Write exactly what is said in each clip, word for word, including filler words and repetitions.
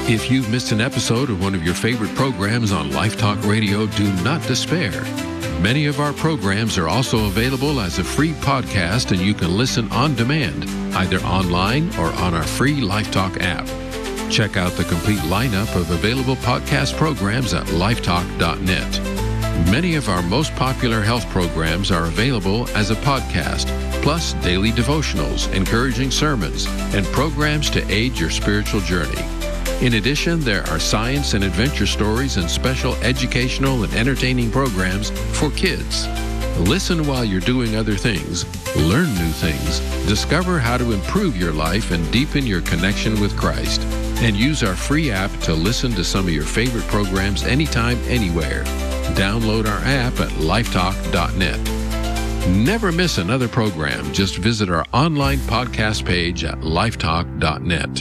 If you've missed an episode of one of your favorite programs on Life Talk Radio, do not despair. Many of our programs are also available as a free podcast, and you can listen on demand, either online or on our free Life Talk app. Check out the complete lineup of available podcast programs at lifetalk dot net. Many of our most popular health programs are available as a podcast, plus daily devotionals, encouraging sermons, and programs to aid your spiritual journey. In addition, there are science and adventure stories and special educational and entertaining programs for kids. Listen while you're doing other things, learn new things, discover how to improve your life and deepen your connection with Christ. And use our free app to listen to some of your favorite programs anytime, anywhere. Download our app at lifetalk dot net. Never miss another program. Just visit our online podcast page at lifetalk dot net.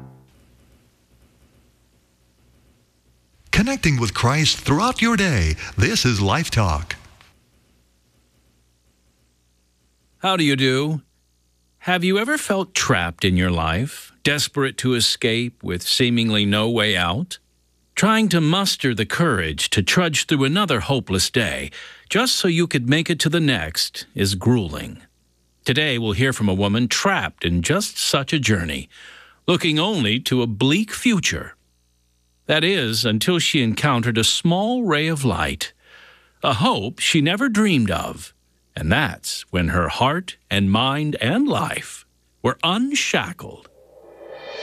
Connecting with Christ throughout your day. This is Life Talk. How do you do? Have you ever felt trapped in your life, desperate to escape with seemingly no way out? Trying to muster the courage to trudge through another hopeless day just so you could make it to the next is grueling. Today we'll hear from a woman trapped in just such a journey, looking only to a bleak future. That is, until she encountered a small ray of light, a hope she never dreamed of. And that's when her heart and mind and life were unshackled.